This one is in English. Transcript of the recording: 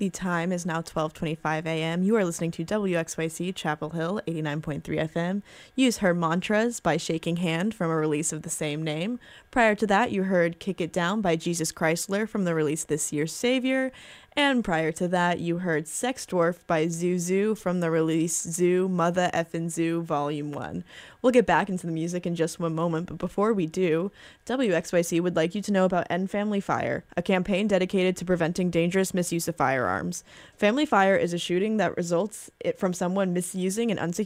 The time is now 12:25 a.m. You are listening to WXYC Chapel Hill 89.3 FM. Use Her Mantras by Shaking Hand from a release of the same name. Prior to that, you heard Kick It Down by Jesus Chrysler from the release This Year's Savior. And prior to that, you heard Sex Dwarf by Zuzu from the release Zoo, Mother Effin' Zoo, Volume 1. We'll get back into the music in just one moment, but before we do, WXYC would like you to know about End Family Fire, a campaign dedicated to preventing dangerous misuse of firearms. Family Fire is a shooting that results from someone misusing an